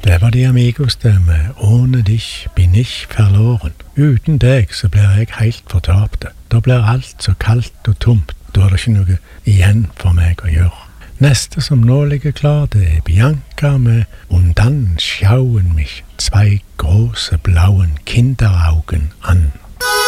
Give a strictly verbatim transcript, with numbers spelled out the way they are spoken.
Lever de amigos stemme, ohne dich bin ich verloren. Uten deg så blir jeg heilt fortapte. Da blir alt så kaldt og tomt, da er det ikke noe igjen for meg å gjøre. Neste som nå ligger klar, det er Bianca med Und dann schauen mich zwei große blauen Kinderaugen an.